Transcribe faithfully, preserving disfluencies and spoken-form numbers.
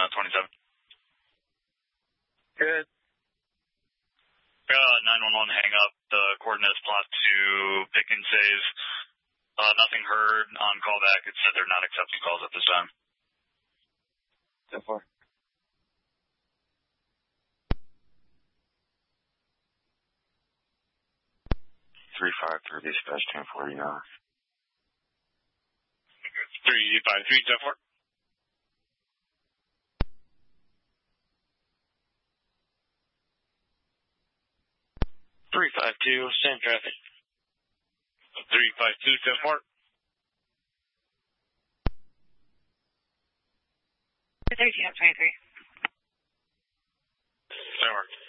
twenty-seven. Good. Uh, nine one one hang up. The coordinates plot to pick and save. Uh, nothing heard on callback. It said they're not accepting calls at this time. So far. three five three, dispatch ten forty-nine. three five three, ten four. three five two, same traffic. three five two, ten four. thirteen twenty-three. That works.